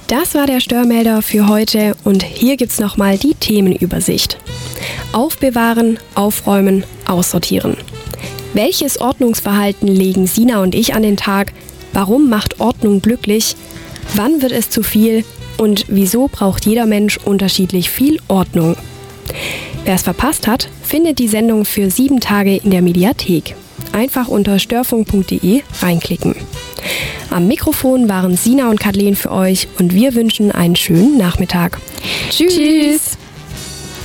Das war der Störmelder für heute und hier gibt's nochmal die Themenübersicht. Aufbewahren, aufräumen, aussortieren. Welches Ordnungsverhalten legen Sina und ich an den Tag? Warum macht Ordnung glücklich? Wann wird es zu viel? Und wieso braucht jeder Mensch unterschiedlich viel Ordnung? Wer es verpasst hat, findet die Sendung für 7 Tage in der Mediathek. Einfach unter störfunk.de reinklicken. Am Mikrofon waren Sina und Kathleen für euch und wir wünschen einen schönen Nachmittag. Tschüss!